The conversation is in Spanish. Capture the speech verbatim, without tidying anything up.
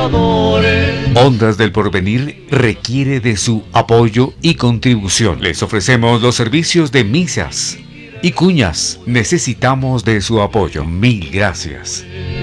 adore. Ondas del Porvenir requiere de su apoyo y contribución. Les ofrecemos los servicios de misas y cuñas. Necesitamos de su apoyo. Mil gracias.